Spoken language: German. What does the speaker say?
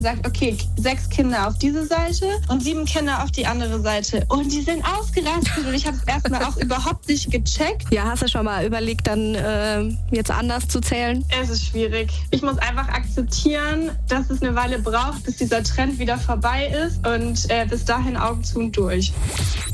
sagt, okay, 6 Kinder auf diese Seite und 7 Kinder auf die andere Seite. Und die sind ausgerastet und ich habe es erstmal auch überhaupt nicht gecheckt. Ja, hast du schon mal überlegt, dann jetzt anders zu zählen? Es ist schwierig. Ich muss einfach akzeptieren, dass es eine Weile braucht, bis dieser Trend wieder vorbei ist und bis dahin Augen zu und durch.